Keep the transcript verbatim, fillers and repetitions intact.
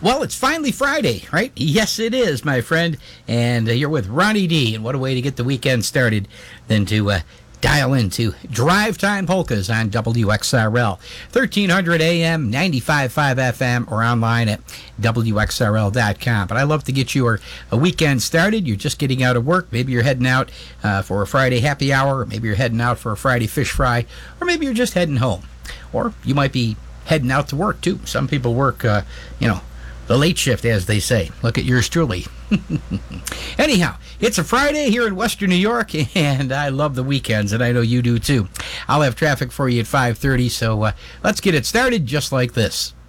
Well, it's finally Friday, right? Yes, it is, my friend. And uh, you're with Ronnie D. And what a way to get the weekend started than to uh, dial into Drive Time Polkas on W X R L. thirteen hundred A M, ninety-five point five F M, or online at W X R L dot com. But I love to get your a weekend started. You're just getting out of work. Maybe you're heading out uh, for a Friday happy hour. Or maybe you're heading out for a Friday fish fry. Or maybe you're just heading home. Or you might be heading out to work, too. Some people work, uh, you know, the late shift, as they say. Look at yours truly. Anyhow, it's a Friday here in Western New York, and I love the weekends, and I know you do too. I'll have traffic for you at five thirty, so uh, let's get it started just like this.